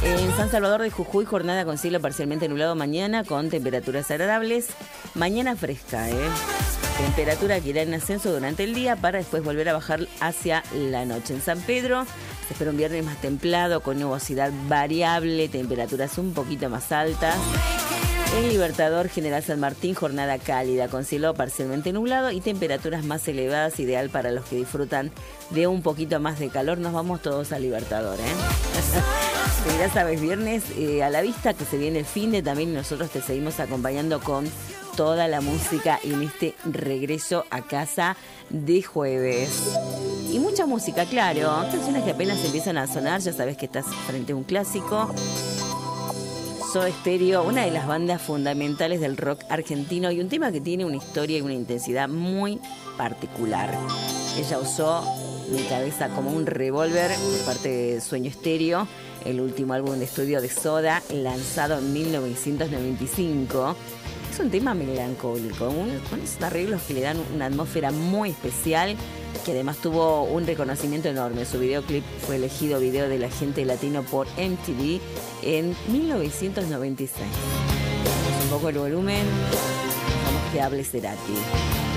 En San Salvador de Jujuy, jornada con cielo parcialmente nublado mañana con temperaturas agradables. Mañana fresca, temperatura que irá en ascenso durante el día para después volver a bajar hacia la noche. En San Pedro se espera un viernes más templado con nubosidad variable, temperaturas un poquito más altas. En Libertador, General San Martín, jornada cálida con cielo parcialmente nublado y temperaturas más elevadas, ideal para los que disfrutan de un poquito más de calor. Nos vamos todos a Libertador, Ya sabes, viernes a la vista que se viene el fin de también, nosotros te seguimos acompañando con toda la música en este regreso a casa de jueves. Y mucha música, claro, canciones que apenas empiezan a sonar, ya sabes que estás frente a un clásico. Soda Stereo, una de las bandas fundamentales del rock argentino y un tema que tiene una historia y una intensidad muy particular. Ella usó Mi Cabeza como un revólver por parte de Sueño Stereo, el último álbum de estudio de Soda, lanzado en 1995. Es un tema melancólico, con esos arreglos que le dan una atmósfera muy especial, que además tuvo un reconocimiento enorme. Su videoclip fue elegido video del agente latino por MTV en 1996. Un poco el volumen, vamos que hable Cerati.